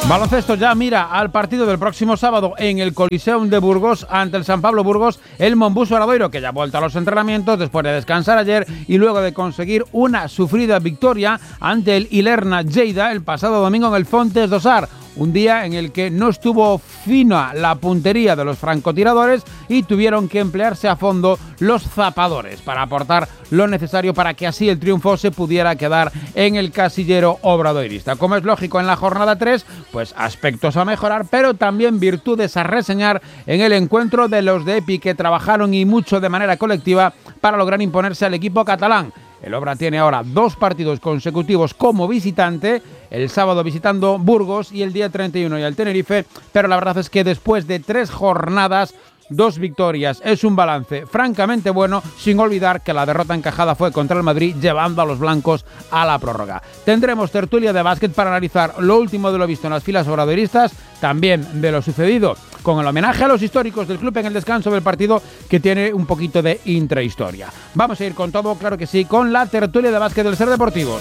Baloncesto ya mira al partido del próximo sábado en el Coliseum de Burgos ante el San Pablo Burgos, el Monbuso Obradoiro, que ya ha vuelto a los entrenamientos después de descansar ayer y luego de conseguir una sufrida victoria ante el Ilerna Lleida el pasado domingo en el Fontes d'Ossar. Un día en el que no estuvo fina la puntería de los francotiradores y tuvieron que emplearse a fondo los zapadores para aportar lo necesario para que así el triunfo se pudiera quedar en el casillero obradoirista. Como es lógico en la jornada 3, pues aspectos a mejorar, pero también virtudes a reseñar en el encuentro de los de EPI, que trabajaron y mucho de manera colectiva para lograr imponerse al equipo catalán. El Obra tiene ahora 2 partidos consecutivos como visitante, el sábado visitando Burgos y el día 31 y al Tenerife, pero la verdad es que después de 3 jornadas, 2 victorias, es un balance francamente bueno, sin olvidar que la derrota encajada fue contra el Madrid, llevando a los blancos a la prórroga. Tendremos tertulia de básquet para analizar lo último de lo visto en las filas obradoiristas, también de lo sucedido con el homenaje a los históricos del club en el descanso del partido, que tiene un poquito de intrahistoria. Vamos a ir con todo, claro que sí, con la tertulia de básquet del Ser Deportivos.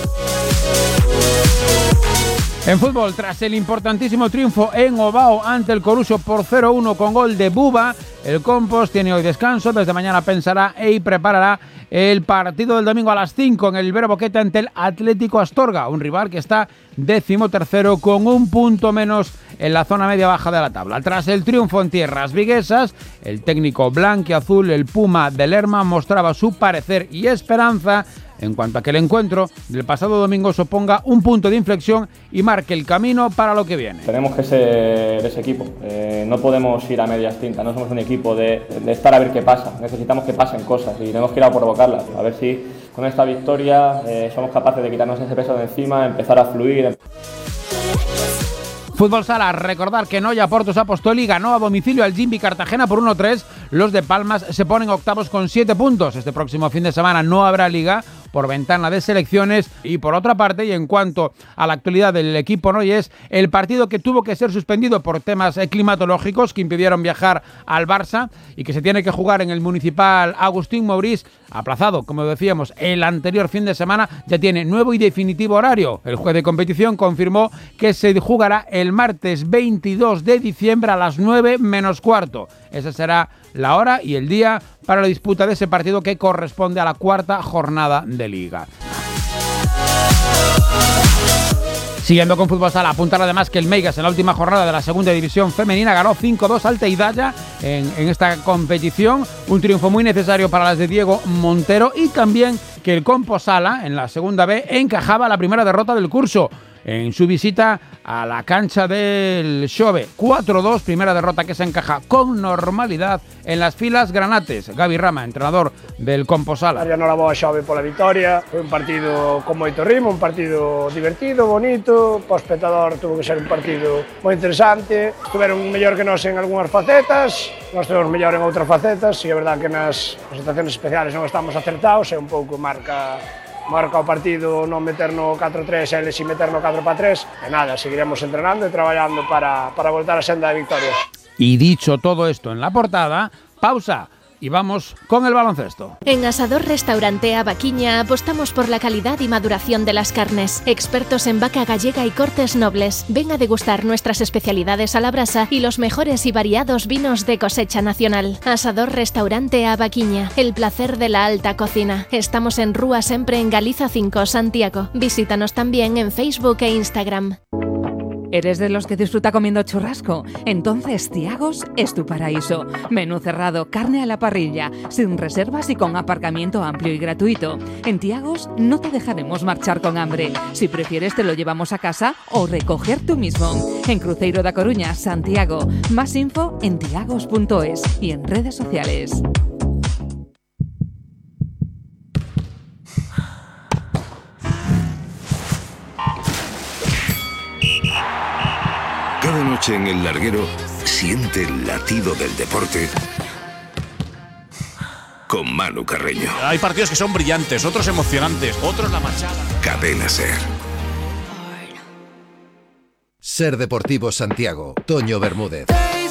En fútbol, tras el importantísimo triunfo en Ovao ante el Coruso por 0-1 con gol de Buba, el Compos tiene hoy descanso. Desde mañana pensará y preparará el partido del domingo a las 5 en el Ibero Boquete ante el Atlético Astorga, un rival que está 13º con 1 punto menos en la zona media-baja de la tabla. Tras el triunfo en tierras viguesas, el técnico blanquiazul, el Puma de Lerma, mostraba su parecer y esperanza en cuanto a que el encuentro del pasado domingo suponga un punto de inflexión y marque el camino para lo que viene. Tenemos que ser ese equipo, no podemos ir a medias tintas, no somos un equipo de estar a ver qué pasa, necesitamos que pasen cosas y tenemos que ir a provocarlas, a ver si con esta victoria somos capaces de quitarnos ese peso de encima, empezar a fluir. Fútbol Sala, recordar que Noia Portos Apostoli ganó a domicilio al Jimbi Cartagena por 1-3. Los de Palmas se ponen octavos con 7 puntos. Este próximo fin de semana no habrá liga por ventana de selecciones. Y por otra parte, y en cuanto a la actualidad del equipo noies, el partido que tuvo que ser suspendido por temas climatológicos que impidieron viajar al Barça y que se tiene que jugar en el Municipal Agustín Mauriz, aplazado, como decíamos, el anterior fin de semana, ya tiene nuevo y definitivo horario. El juez de competición confirmó que se jugará el martes 22 de diciembre a las 9 menos cuarto. Esa será la hora y el día para la disputa de ese partido que corresponde a la 4ª jornada de Liga. Siguiendo con Fútbol Sala, apuntar además que el Meigas en la última jornada de la segunda división femenina ganó 5-2 al Teidalla en esta competición, un triunfo muy necesario para las de Diego Montero, y también que el Composala en la segunda B encajaba la primera derrota del curso en su visita a la cancha del Xove. 4-2, primera derrota que se encaja con normalidad en las filas granates. Gaby Rama, entrenador del Composala. Ya non la boa Xove pola victoria, foi un partido con moito ritmo, un partido divertido, bonito, para o espectador tuvo que ser un partido moi interesante, estuveron mellor que nós en algunhas facetas, nós estuvemos mellor en outras facetas, e é verdade que nas presentaciones especiales non estamos acertados, é un pouco marca o partido non meter no 4-3 eles e meter no 4-3, e nada, seguiremos entrenando e traballando para voltar a senda de victorias. Y dicho todo esto en la portada, pausa y vamos con el baloncesto. En Asador Restaurante Avaquiña apostamos por la calidad y maduración de las carnes. Expertos en vaca gallega y cortes nobles. Ven a degustar nuestras especialidades a la brasa y los mejores y variados vinos de cosecha nacional. Asador Restaurante Avaquiña, el placer de la alta cocina. Estamos en Rúa Sempre en Galiza 5, Santiago. Visítanos también en Facebook e Instagram. ¿Eres de los que disfruta comiendo churrasco? Entonces Tiagos es tu paraíso. Menú cerrado, carne a la parrilla, sin reservas y con aparcamiento amplio y gratuito. En Tiagos no te dejaremos marchar con hambre. Si prefieres te lo llevamos a casa o recoger tú mismo. En Cruzeiro da Coruña, Santiago. Más info en tiagos.es y en redes sociales. Cada noche en el larguero siente el latido del deporte con Manu Carreño. Hay partidos que son brillantes, otros emocionantes, otros la machada. Cadena Ser. Ser Deportivo Santiago, Toño Bermúdez.